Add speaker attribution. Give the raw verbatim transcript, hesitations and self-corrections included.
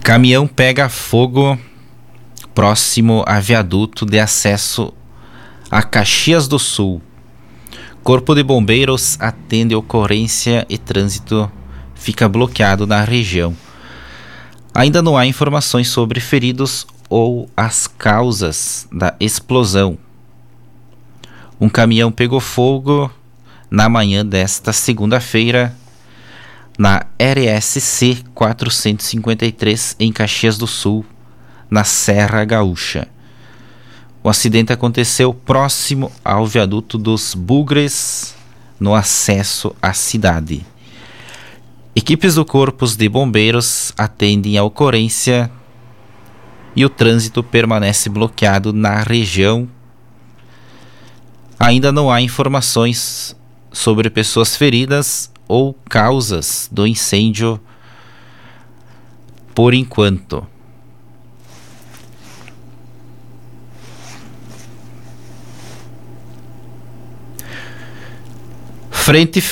Speaker 1: Caminhão pega fogo próximo a viaduto de acesso a Caxias do Sul. Corpo de Bombeiros atende ocorrência e trânsito fica bloqueado na região. Ainda não há informações sobre feridos ou as causas da explosão. Um caminhão pegou fogo na manhã desta segunda-feira na R S C quatrocentos e cinquenta e três em Caxias do Sul, na Serra Gaúcha. O acidente aconteceu próximo ao viaduto dos Bugres, no acesso à cidade. Equipes do Corpo de Bombeiros atendem a ocorrência e o trânsito permanece bloqueado na região. Ainda não há informações sobre pessoas feridas ou causas do incêndio por enquanto. Frente